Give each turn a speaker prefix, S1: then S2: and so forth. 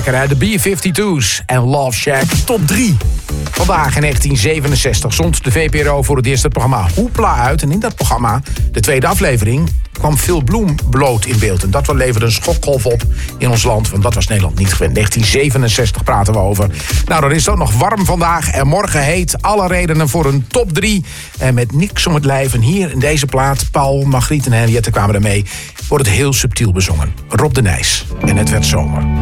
S1: lekker hè, de B-52's en Love Shack top 3. Vandaag in 1967 zond de VPRO voor het eerst het programma Hoepla uit. En in dat programma, de tweede aflevering, kwam Phil Bloem bloot in beeld. En dat leverde een schokgolf op in ons land, want dat was Nederland niet gewend. 1967 praten we over. Nou, dan is het ook nog warm vandaag en morgen heet. Alle redenen voor een top 3. En met niks om het lijf. En hier in deze plaat, Paul, Margriet en Henriette kwamen ermee, wordt het heel subtiel bezongen. Rob de Nijs. En het werd zomer.